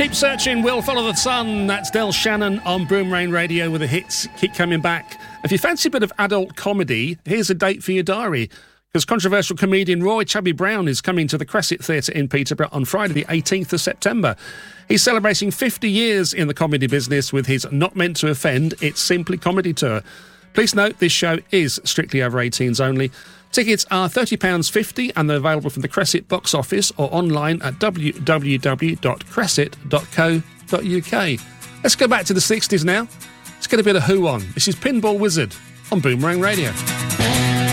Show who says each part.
Speaker 1: Keep searching, we'll follow the sun. That's Del Shannon on Boomerang Radio with the hits keep coming back. If you fancy a bit of adult comedy, here's a date for your diary. Because controversial comedian Roy Chubby Brown is coming to the Cresset Theatre in Peterborough on Friday the 18th of September. He's celebrating 50 years in the comedy business with his Not Meant to Offend, It's Simply Comedy tour. Please note this show is strictly over 18s only. Tickets are £30.50 and they're available from the Cresset box office or online at www.cresset.co.uk. Let's go back to the 60s now. Let's get a bit of Who on. This is Pinball Wizard on Boomerang Radio.